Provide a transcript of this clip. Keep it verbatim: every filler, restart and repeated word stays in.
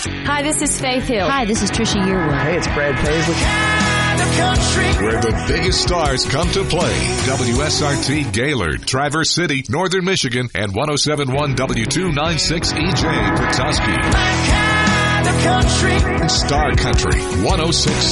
Hi, this is Faith Hill. Hi, this is Trisha Yearwood. Hey, it's Brad Paisley. Where the biggest stars come to play. W S R T Gaylord, Traverse City, Northern Michigan, and one oh seven point one W two ninety-six E J Petoskey. Star Country, one oh six point